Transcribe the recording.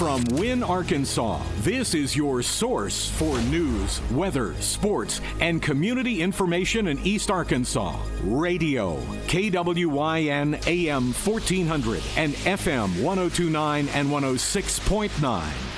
from Wynne, Arkansas, this is your source for news, weather, sports, and community information in East Arkansas. Radio, KWYN AM 1400 and FM 1029 and 106.9.